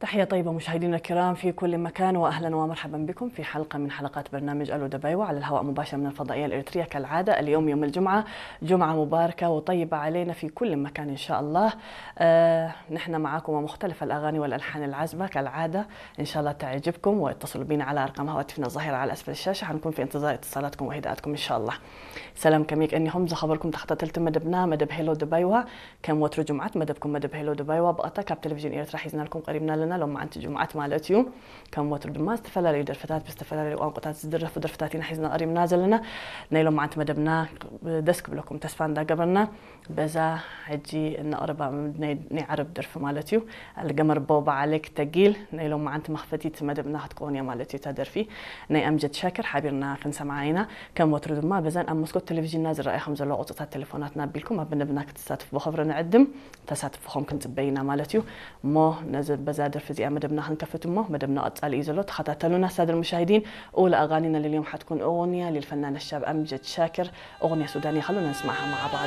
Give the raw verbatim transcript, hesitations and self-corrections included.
تحية طيبة مشاهدينا الكرام في كل مكان، وأهلا ومرحبا بكم في حلقة من حلقات برنامج ألو دبيوة على الهواء مباشرة من الفضائية الإريترية كالعادة. اليوم يوم الجمعة، جمعة مباركة وطيبة علينا في كل مكان إن شاء الله. آه نحن معاكم ومختلف الأغاني والألحان العذبة كالعادة، إن شاء الله تعجبكم، واتصلوا بنا على أرقام هواتفنا الظاهرة على أسفل الشاشة. حنكون في انتظار اتصالاتكم وهداءاتكم إن شاء الله. سلام كميك أني هم خبركم تحت تلت مدبنا مدب هيلو دبيوة كم وتر جمعات مدبكم مدب هيلو دبيوة بقطع كاب تلفزيون إيرت راح يزنا لكم قريبنا لنا لما أنت جمعات مالتيو كم وتر دماس تفلالي درفتات بستفلالي وأنقطات تدرف ودرفتاتين حيزنا قريب نازل لنا نيلو مع أنت مدبنا دسك بلكم تسفان دا قبلنا بزا حجي إن قربا نعرب درف مالتيو القمر بوبا عليك تقيل نيلو مع أنت مخفتي مدبنا هتكون يا مالتيو تدرفي ني أمجد شاكر حابرنا خنسة معانا كم وتر دما بزان أم مسكوت تلفزيون نازل رأيهم زلوا قطعات تليفوناتنا بيلكم ما بنبناك تستاتف بخبر نعدم تساتفهم كنت بينا مالتيو مو نزل بزادر فيزياء مدبنا هنكفت مو مدبنا أتصال إيزلوت خطأتلونا سادة المشاهدين. أولى أغانينا لليوم حتكون أغنية للفنان الشاب أمجد شاكر، أغنية سودانية، خلونا نسمعها مع بعض.